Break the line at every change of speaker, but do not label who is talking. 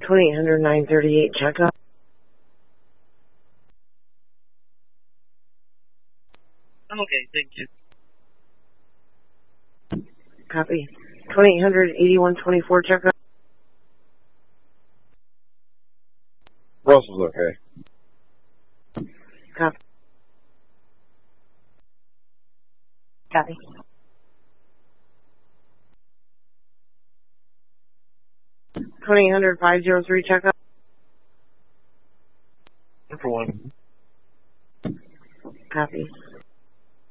2800 938 checkup.
I'm okay, thank you.
Copy. 2800 8124 checkup.
Russell's okay.
Copy. Copy. 2800 503 checkup.
For one.
Copy.